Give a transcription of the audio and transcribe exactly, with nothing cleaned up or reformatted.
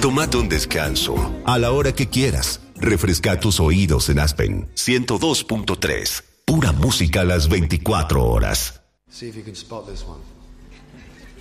Tómate un descanso a la hora que quieras. Refresca tus oídos en Aspen ciento dos punto tres. Pura música a las veinticuatro horas. See if you can spot this one.